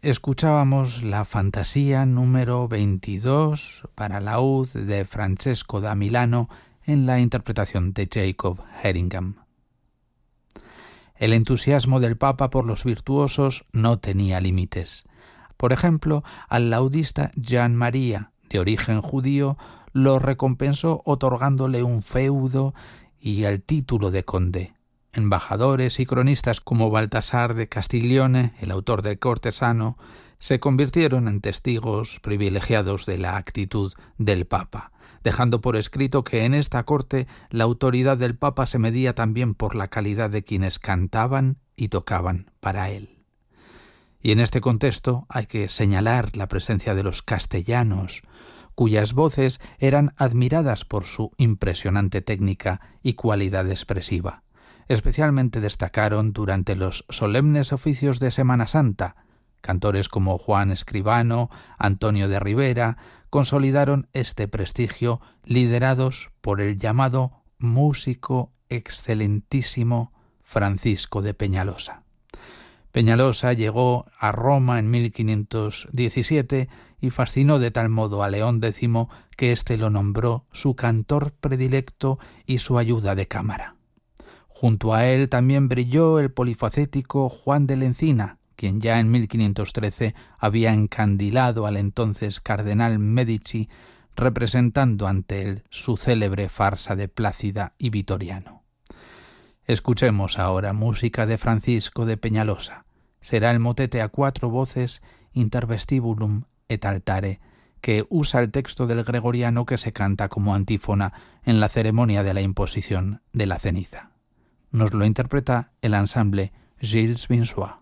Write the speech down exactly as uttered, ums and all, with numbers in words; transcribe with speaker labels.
Speaker 1: Escuchábamos la fantasía número veintidós para laúd de Francesco da Milano en la interpretación de Jacob Heringham. El entusiasmo del Papa por los virtuosos no tenía límites. Por ejemplo, al laudista Gian Maria, de origen judío, lo recompensó otorgándole un feudo y el título de conde. Embajadores y cronistas como Baltasar de Castiglione, el autor del Cortesano, se convirtieron en testigos privilegiados de la actitud del Papa, dejando por escrito que en esta corte la autoridad del Papa se medía también por la calidad de quienes cantaban y tocaban para él. Y en este contexto hay que señalar la presencia de los castellanos, cuyas voces eran admiradas por su impresionante técnica y cualidad expresiva. Especialmente destacaron durante los solemnes oficios de Semana Santa. Cantores como Juan Escribano, Antonio de Rivera, consolidaron este prestigio liderados por el llamado músico excelentísimo Francisco de Peñalosa. Peñalosa llegó a Roma en mil quinientos diecisiete y fascinó de tal modo a León décimo que éste lo nombró su cantor predilecto y su ayuda de cámara. Junto a él también brilló el polifacético Juan de la Encina, quien ya en mil quinientos trece había encandilado al entonces cardenal Medici, representando ante él su célebre farsa de Plácida y Vitoriano. Escuchemos ahora música de Francisco de Peñalosa. Será el motete a cuatro voces Intervestibulum et altare, que usa el texto del gregoriano que se canta como antífona en la ceremonia de la imposición de la ceniza. Nos lo interpreta el ensamble Gilles Vinsois.